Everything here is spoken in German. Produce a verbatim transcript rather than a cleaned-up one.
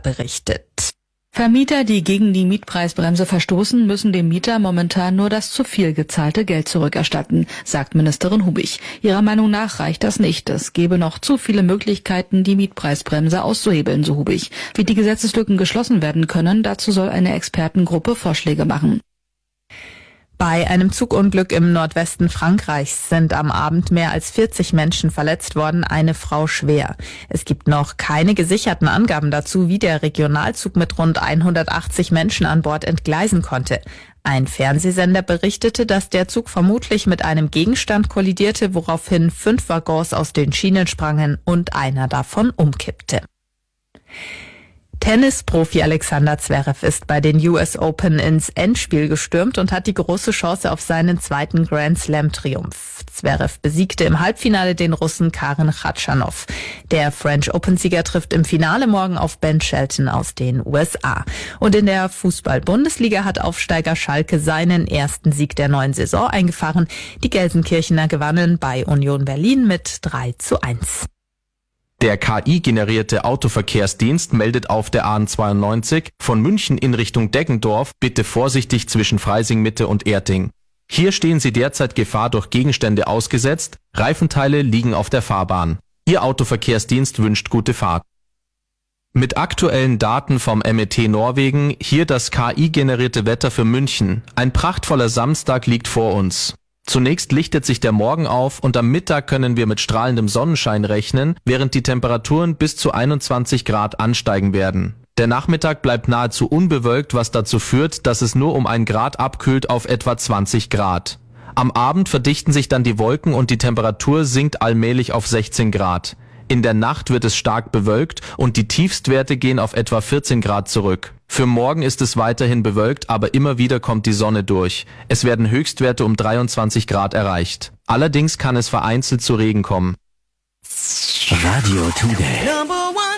berichtet. Vermieter, die gegen die Mietpreisbremse verstoßen, müssen dem Mieter momentan nur das zu viel gezahlte Geld zurückerstatten, sagt Ministerin Hubig. Ihrer Meinung nach reicht das nicht. Es gebe noch zu viele Möglichkeiten, die Mietpreisbremse auszuhebeln, so Hubig. Wie die Gesetzeslücken geschlossen werden können, dazu soll eine Expertengruppe Vorschläge machen. Bei einem Zugunglück im Nordwesten Frankreichs sind am Abend mehr als vierzig Menschen verletzt worden, eine Frau schwer. Es gibt noch keine gesicherten Angaben dazu, wie der Regionalzug mit rund hundertachtzig Menschen an Bord entgleisen konnte. Ein Fernsehsender berichtete, dass der Zug vermutlich mit einem Gegenstand kollidierte, woraufhin fünf Waggons aus den Schienen sprangen und einer davon umkippte. Tennisprofi Alexander Zverev ist bei den U S Open ins Endspiel gestürmt und hat die große Chance auf seinen zweiten Grand Slam Triumph. Zverev besiegte im Halbfinale den Russen Karen Khachanov. Der French Open-Sieger trifft im Finale morgen auf Ben Shelton aus den U S A. Und in der Fußball-Bundesliga hat Aufsteiger Schalke seinen ersten Sieg der neuen Saison eingefahren. Die Gelsenkirchener gewannen bei Union Berlin mit drei zu eins. Der K I-generierte Autoverkehrsdienst meldet auf der A zweiundneunzig von München in Richtung Deggendorf bitte vorsichtig zwischen Freising-Mitte und Erting. Hier stehen Sie derzeit Gefahr durch Gegenstände ausgesetzt, Reifenteile liegen auf der Fahrbahn. Ihr Autoverkehrsdienst wünscht gute Fahrt. Mit aktuellen Daten vom M E T Norwegen, hier das K I-generierte Wetter für München. Ein prachtvoller Samstag liegt vor uns. Zunächst lichtet sich der Morgen auf und am Mittag können wir mit strahlendem Sonnenschein rechnen, während die Temperaturen bis zu einundzwanzig Grad ansteigen werden. Der Nachmittag bleibt nahezu unbewölkt, was dazu führt, dass es nur um ein Grad abkühlt auf etwa zwanzig Grad. Am Abend verdichten sich dann die Wolken und die Temperatur sinkt allmählich auf sechzehn Grad. In der Nacht wird es stark bewölkt und die Tiefstwerte gehen auf etwa vierzehn Grad zurück. Für morgen ist es weiterhin bewölkt, aber immer wieder kommt die Sonne durch. Es werden Höchstwerte um dreiundzwanzig Grad erreicht. Allerdings kann es vereinzelt zu Regen kommen. Radio Today.